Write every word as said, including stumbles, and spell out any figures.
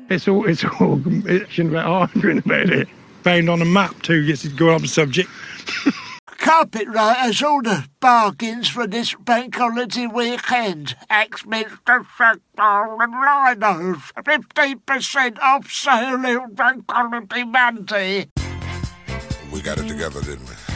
It's all, it's all, it's about arguing about it. Found on a map too, yes, it's going on the subject. Carpet writers order bargains for this bank holiday weekend. Axminster, Sackville and Rhinos. fifteen percent off sale in Bank Holiday Monday. We got it together, didn't we?